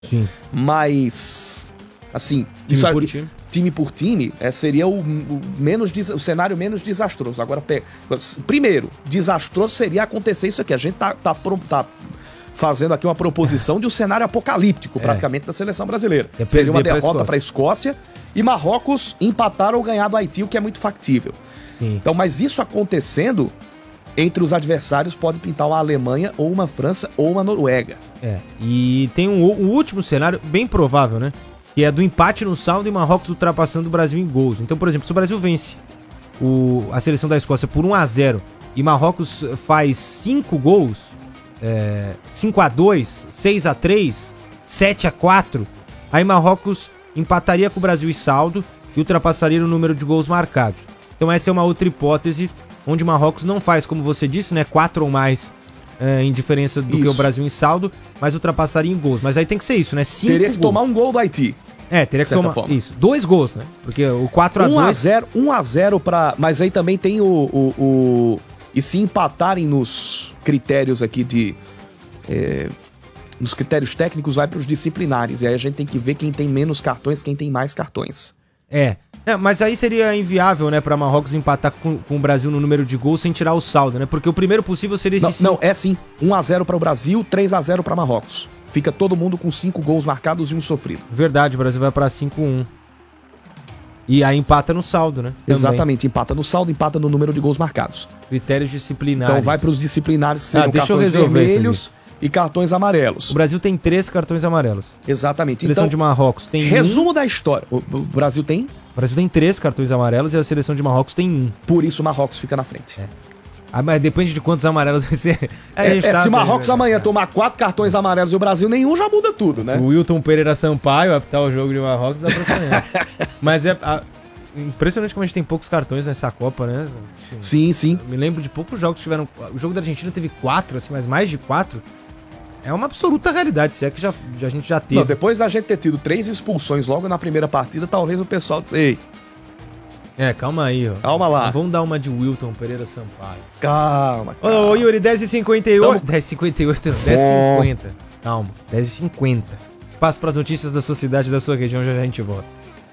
Sim. Mas, assim, time por time, seria o cenário menos desastroso. Agora, primeiro, desastroso seria acontecer isso aqui. A gente tá fazendo aqui uma proposição de um cenário apocalíptico, praticamente, da seleção brasileira. Seria uma derrota para a Escócia e Marrocos empatar ou ganhar do Haiti, o que é muito factível. Sim. Então, mas isso acontecendo, entre os adversários pode pintar uma Alemanha, ou uma França, ou uma Noruega. E tem um último cenário bem provável, né? Que é do empate no saldo e Marrocos ultrapassando o Brasil em gols. Então, por exemplo, se o Brasil vence a seleção da Escócia por 1-0 e Marrocos faz 5 gols, 5-2, 6-3, 7-4, aí Marrocos empataria com o Brasil em saldo e ultrapassaria o número de gols marcados. Então essa é uma outra hipótese onde Marrocos não faz, como você disse, né, 4 ou mais em diferença do que o Brasil em saldo, mas ultrapassaria em gols. Mas aí tem que ser isso, né? 5 Teria que gols. tomar um gol do Haiti. Teria que tomar isso. 2 gols, né? Porque o 4-2... 1-0 pra... Mas aí também tem E se empatarem nos critérios aqui nos critérios técnicos, vai para os disciplinares. E aí a gente tem que ver quem tem menos cartões, quem tem mais cartões. Mas aí seria inviável, né, para Marrocos empatar com o Brasil no número de gols sem tirar o saldo, né? Porque o primeiro possível seria esse... Não, é sim. 1-0 para o Brasil, 3-0 para Marrocos. Fica todo mundo com 5 gols marcados e um sofrido. Verdade, o Brasil vai para 5-1. E aí empata no saldo, né? Também. Exatamente, empata no saldo, empata no número de gols marcados. Critérios disciplinares. Então vai para os disciplinares, que seriam deixa cartões vermelhos e cartões amarelos. O Brasil tem 3 cartões amarelos. Exatamente. A seleção de Marrocos tem resumo da história. O Brasil tem? O Brasil tem 3 cartões amarelos e a seleção de Marrocos tem 1. Por isso o Marrocos fica na frente. Mas depende de quantos amarelos vai ser. Se o Marrocos amanhã tomar 4 cartões amarelos e o Brasil nenhum, já muda tudo, né? Se o Wilton Pereira Sampaio apitar o jogo de Marrocos, dá pra sonhar. Mas impressionante como a gente tem poucos cartões nessa Copa, né? Sim. Eu me lembro de poucos jogos que tiveram... O jogo da Argentina teve 4, assim, mas mais de 4. É uma absoluta realidade, se é que a gente já teve. Não, depois da gente ter tido 3 expulsões logo na primeira partida, talvez o pessoal... Ei, calma aí, ó. Calma lá. Vamos dar uma de Wilton Pereira Sampaio. Calma. Ô, Yuri, 10h58. 10h58, 10h50. Calma, 10h50. Passo para as notícias da sua cidade e da sua região, já a gente volta.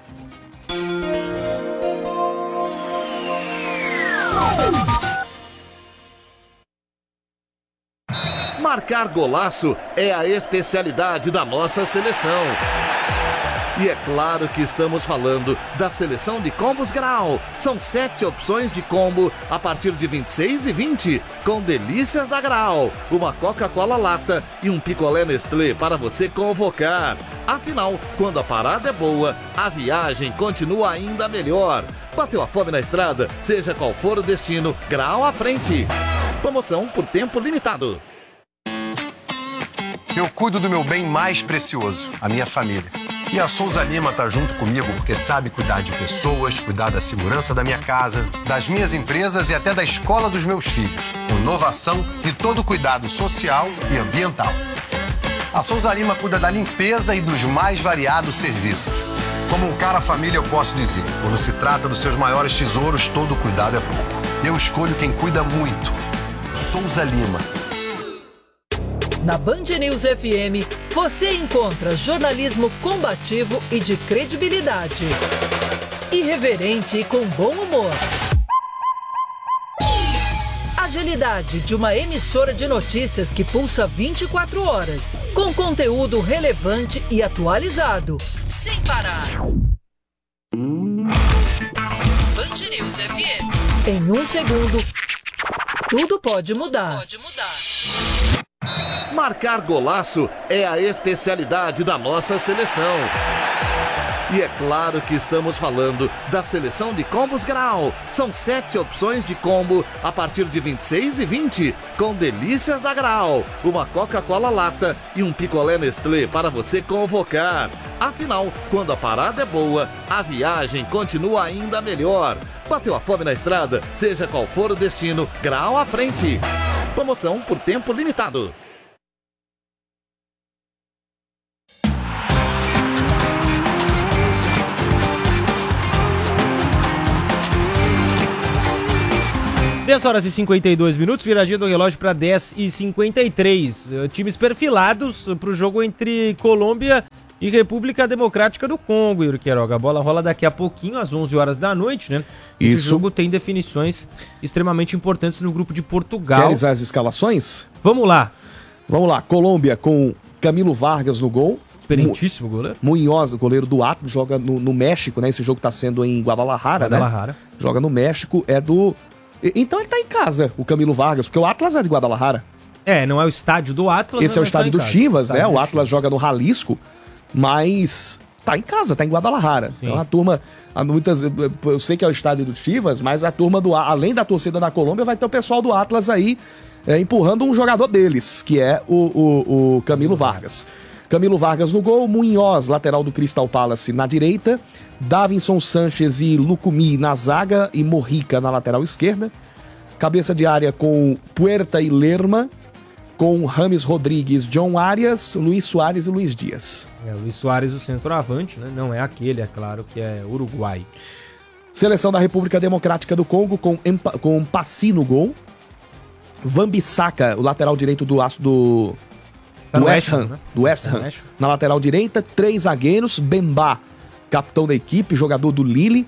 Marcar golaço é a especialidade da nossa seleção. E é claro que estamos falando da seleção de combos Grau. São 7 opções de combo a partir de R$ 26,20, com delícias da Grau, uma Coca-Cola lata e um picolé Nestlé para você convocar. Afinal, quando a parada é boa, a viagem continua ainda melhor. Bateu a fome na estrada? Seja qual for o destino, Grau à frente. Promoção por tempo limitado. Eu cuido do meu bem mais precioso, a minha família. E a Souza Lima tá junto comigo porque sabe cuidar de pessoas, cuidar da segurança da minha casa, das minhas empresas e até da escola dos meus filhos. Com inovação e todo cuidado social e ambiental. A Souza Lima cuida da limpeza e dos mais variados serviços. Como um cara família, eu posso dizer, quando se trata dos seus maiores tesouros, todo cuidado é pouco. Eu escolho quem cuida muito. Souza Lima. Na Band News FM, você encontra jornalismo combativo e de credibilidade. Irreverente e com bom humor. Agilidade de uma emissora de notícias que pulsa 24 horas, com conteúdo relevante e atualizado, sem parar. Band News FM. Em 1 segundo, tudo pode mudar. Marcar golaço é a especialidade da nossa seleção. E é claro que estamos falando da seleção de combos Grau. São 7 opções de combo a partir de R$ 26,20, com delícias da Grau, uma Coca-Cola lata e um picolé Nestlé para você convocar. Afinal, quando a parada é boa, a viagem continua ainda melhor. Bateu a fome na estrada? Seja qual for o destino, Grau à frente. Promoção por tempo limitado. 10 horas e 52 minutos, viradinha do relógio para 10 e 53. Times perfilados para o jogo entre Colômbia e República Democrática do Congo, Yuri Queiroga. A bola rola daqui a pouquinho, às 11 horas da noite, né? Esse jogo tem definições extremamente importantes no grupo de Portugal. Queres as escalações? Vamos lá. Vamos lá. Colômbia com Camilo Vargas no gol. Experientíssimo goleiro. Munhoz, goleiro do Atlas, joga no México, né? Esse jogo tá sendo em Guadalajara, né? Joga no México, é do... Então ele tá em casa, o Camilo Vargas, porque o Atlas é de Guadalajara. Não é o estádio do Atlas. Esse é o estádio do Chivas, né? O Atlas joga no Jalisco, mas tá em casa, tá em Guadalajara. Sim. Então a turma, eu sei que é o estádio do Chivas, mas a turma além da torcida da Colômbia, vai ter o pessoal do Atlas aí empurrando um jogador deles, que é o Camilo Vargas. Camilo Vargas no gol, Munhoz, lateral do Crystal Palace, na direita, Davinson Sanchez e Lucumí na zaga e Mojica na lateral esquerda. Cabeça de área com Puerta e Lerma, com Rames Rodrigues, John Arias, Luiz Soares e Luiz Dias. Luiz Soares, o centroavante, né? Não é aquele, é claro, que é Uruguai. Seleção da República Democrática do Congo com Passi no gol. Wan-Bissaka, o lateral direito do West Ham, né? Do West Ham. Na lateral direita, 3 zagueiros, Bemba, capitão da equipe, jogador do Lille,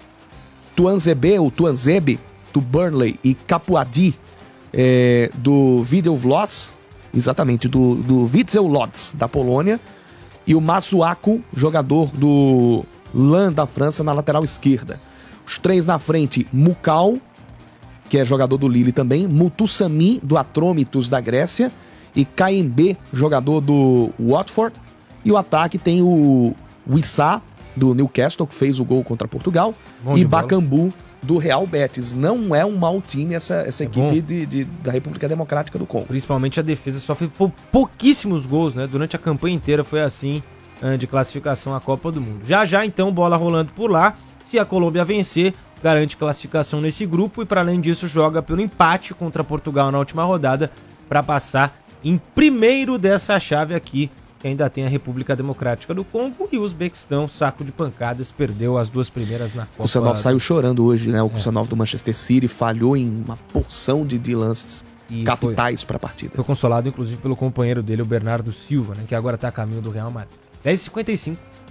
Tuanzebe, do Burnley, e Capuadi, do Videovlods, exatamente, do Witzel Lodz, da Polônia, e o Masuaku, jogador do Lan, da França, na lateral esquerda. Os 3 na frente, Mukau, que é jogador do Lille também, Mutusami, do Atromitos, da Grécia, e KMB, jogador do Watford. E o ataque tem o Wissá, do Newcastle, que fez o gol contra Portugal, e Bakambu, do Real Betis. Não é um mau time essa equipe da República Democrática do Congo. Principalmente a defesa sofre pouquíssimos gols, né? Durante a campanha inteira foi assim, de classificação à Copa do Mundo. Já então, bola rolando por lá. Se a Colômbia vencer, garante classificação nesse grupo e, para além disso, joga pelo empate contra Portugal na última rodada para passar em primeiro dessa chave aqui, que ainda tem a República Democrática do Congo e o Uzbequistão, saco de pancadas, perdeu as 2 primeiras na Copa. O Kusanov saiu chorando hoje, né? O Kusanov do Manchester City falhou em uma porção de lances capitais para a partida. Foi consolado, inclusive, pelo companheiro dele, o Bernardo Silva, né? Que agora está a caminho do Real Madrid. 10h55.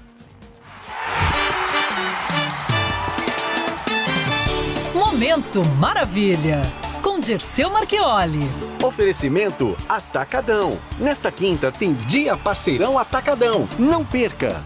Momento Maravilha, com Dirceu Marchioli. Oferecimento Atacadão. Nesta quinta tem Dia Parceirão Atacadão. Não perca!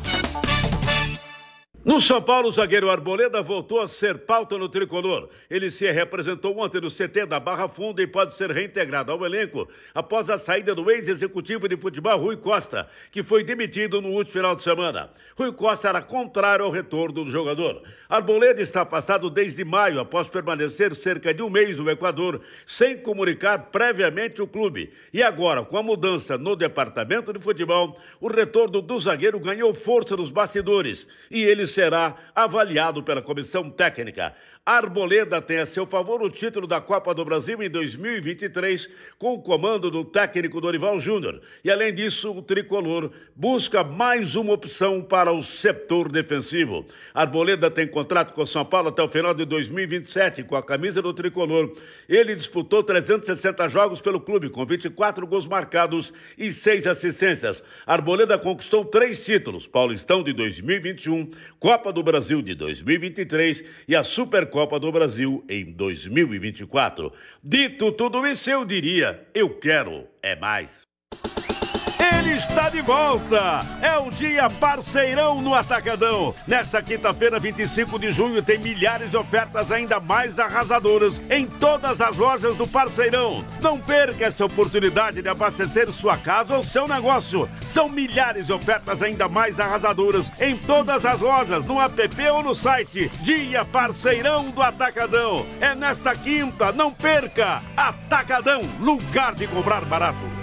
No São Paulo, o zagueiro Arboleda voltou a ser pauta no tricolor. Ele se representou ontem no CT da Barra Funda e pode ser reintegrado ao elenco após a saída do ex-executivo de futebol Rui Costa, que foi demitido no último final de semana. Rui Costa era contrário ao retorno do jogador. Arboleda está afastado desde maio, após permanecer cerca de um mês no Equador, sem comunicar previamente o clube. E agora, com a mudança no departamento de futebol, o retorno do zagueiro ganhou força nos bastidores e ele será avaliado pela comissão técnica. Arboleda tem a seu favor o título da Copa do Brasil em 2023 com o comando do técnico Dorival Júnior. E além disso, o tricolor busca mais uma opção para o setor defensivo. Arboleda tem contrato com o São Paulo até o final de 2027 com a camisa do tricolor. Ele disputou 360 jogos pelo clube com 24 gols marcados e 6 assistências. Arboleda conquistou 3 títulos, Paulistão de 2021, Copa do Brasil de 2023 e a Supercopa do Brasil em 2024. Dito tudo isso, eu diria, eu quero é mais. Ele está de volta! É o Dia Parceirão no Atacadão. Nesta quinta-feira, 25 de junho, tem milhares de ofertas ainda mais arrasadoras em todas as lojas do Parceirão. Não perca essa oportunidade de abastecer sua casa ou seu negócio. São milhares de ofertas ainda mais arrasadoras em todas as lojas, no app ou no site. Dia Parceirão do Atacadão. É nesta quinta, não perca! Atacadão, lugar de comprar barato.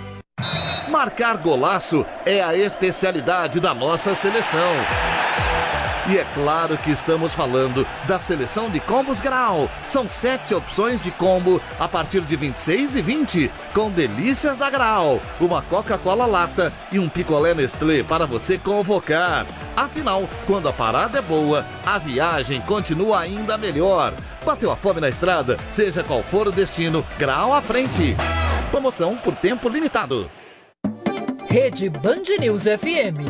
Marcar golaço é a especialidade da nossa seleção. E é claro que estamos falando da seleção de Combos Grau. São 7 opções de combo a partir de 26,20, com delícias da Grau, uma Coca-Cola lata e um picolé Nestlé para você convocar. Afinal, quando a parada é boa, a viagem continua ainda melhor. Bateu a fome na estrada? Seja qual for o destino, Grau à frente. Promoção por tempo limitado. Rede Band News FM.